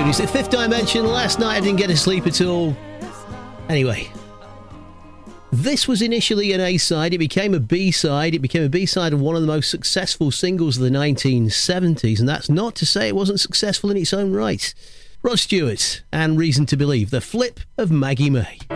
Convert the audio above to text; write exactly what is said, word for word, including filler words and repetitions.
tune. It's the Fifth Dimension. Last night I didn't get to sleep at all. Anyway, this was initially an A-side. It became a B-side. It became a B-side of one of the most successful singles of the nineteen seventies, and that's not to say it wasn't successful in its own right. Rod Stewart and Reason to Believe, the flip of Maggie May.